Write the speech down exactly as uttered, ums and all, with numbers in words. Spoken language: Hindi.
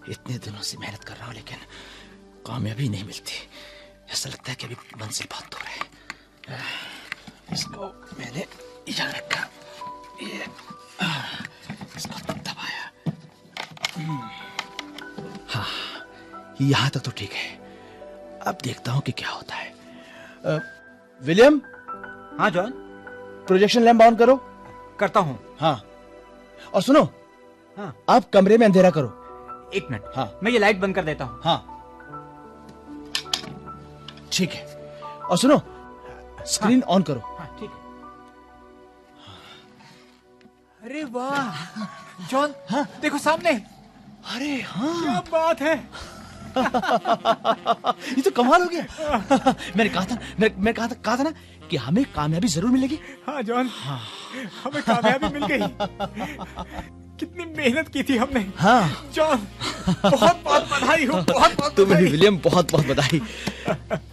इतने दिनों से मेहनत कर रहा हूं लेकिन कामयाबी नहीं मिलती। ऐसा लगता है कि अभी मंजिल बहुत दूर है। इसको मैंने यहाँ रखा, ये इसको दबाया। हाँ, यहाँ तक तो ठीक है। अब देखता हूँ कि क्या होता है। आ, विलियम। हाँ जॉन। प्रोजेक्शन लैंप ऑन करो। करता हूँ। हाँ, और सुनो। हाँ। आप कमरे में अंधेरा करो। एक मिनट। हाँ, मैं ये लाइट बंद कर देता हूँ। हाँ, ठीक है। और सुनो, स्क्रीन ऑन करो। हाँ, ठीक है। अरे वाह जॉन। हाँ, देखो सामने। अरे हाँ, क्या बात है। ये तो कमाल हो गया। मैंने कहा था मैं, मैं कहा था कहा था ना कि हमें कामयाबी जरूर मिलेगी। हाँ जॉन। हाँ, हमें कामयाबी मिल गई। कितनी मेहनत की थी हमने। हाँ जॉन, बहुत बहुत बधाई हो। बहुत बहुत तुम्हें भी विलियम बहुत बहुत बधाई।